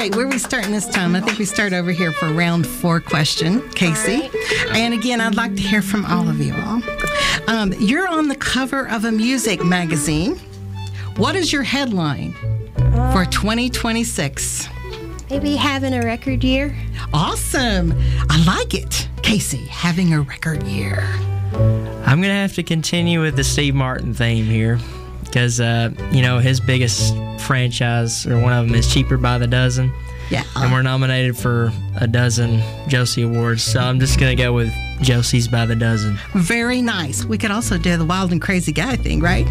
right, where are we starting this time? I think we start over here for round 4 question, Casey. And again, I'd like to hear from all of you all. You're on the cover of a music magazine. What is your headline for 2026? Maybe having a record year. Awesome. I like it. Casey, having a record year. I'm going to have to continue with the Steve Martin theme here because, his biggest franchise, or one of them, is Cheaper by the Dozen. Yeah. And we're nominated for a dozen Josie Awards, so I'm just going to go with Josie's by the Dozen. Very nice. We could also do the Wild and Crazy Guy thing, right?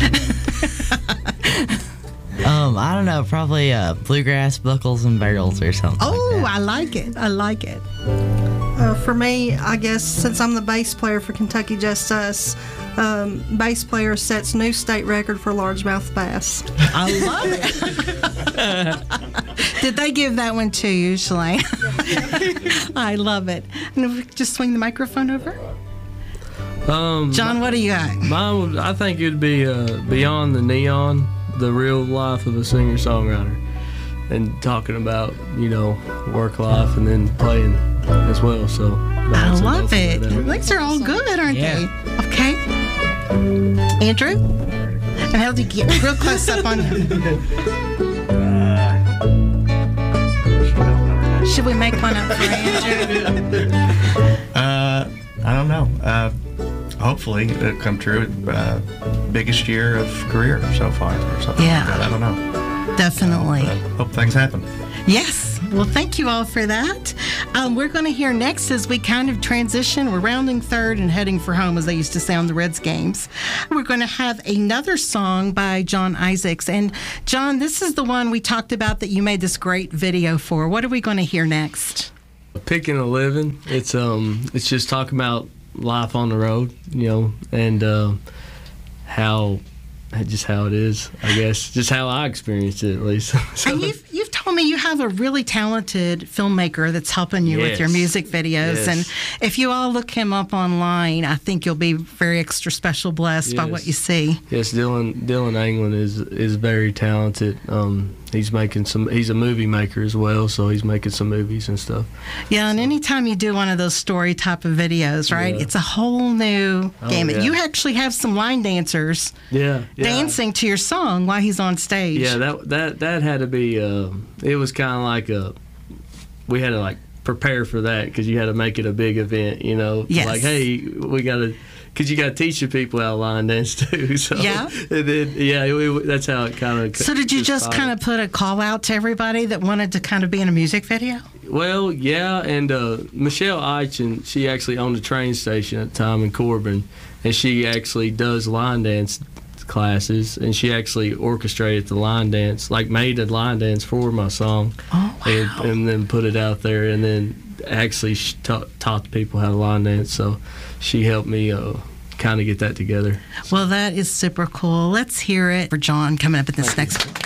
I don't know, probably Bluegrass, Buckles, and Barrels or something like that. I like it. I like it. For me, I guess, since I'm the bass player for Kentucky Just Us, bass player sets new state record for largemouth bass. I love it. Did they give that one to you, Shalane? I love it. And if we could just swing the microphone over. John, what do you got? Mine, I think it'd be Beyond the Neon, the real life of a singer-songwriter, and talking about, work life and then playing as well. So I love it. These are all good, aren't they? Okay. Andrew? And how do you get real close up on him? Should we make one up for Andrew? I don't know. Hopefully it'll come true. Biggest year of career so far or something like that. I don't know. Definitely. Hope things happen. Yes. Well, thank you all for that. We're going to hear next as we kind of transition. We're rounding third and heading for home, as they used to say on the Reds games. We're going to have another song by John Isaacs. And, John, this is the one we talked about that you made this great video for. What are we going to hear next? Picking a Living. It's just talking about life on the road, and how it is, I guess, just how I experienced it, at least. So. And you've told me you have a really talented filmmaker that's helping you with your music videos. Yes. And if you all look him up online, I think you'll be very extra special blessed by what you see. Yes, Dylan Anglin is very talented. He's a movie maker as well, so he's making some movies and stuff. Yeah, and anytime you do one of those story type of videos, right, it's a whole new game. Yeah. You actually have some line dancers dancing to your song while he's on stage. Yeah, that had to be, it was kind of like we had to prepare for that because you had to make it a big event, Yes. Like, hey, we got to, because you got to teach the people how to line dance too. So, yeah. And then, that's how it kind of. So did you just kind of put a call out to everybody that wanted to kind of be in a music video? Well, yeah, and Michelle Eichen, she actually owned a train station at the time in Corbin, and she actually does line dance classes, and she actually orchestrated the line dance, made a line dance for my song. Oh, wow. And then put it out there, and then actually taught the people how to line dance. So she helped me kind of get that together. Well, that is super cool. Let's hear it for John coming up at this next one.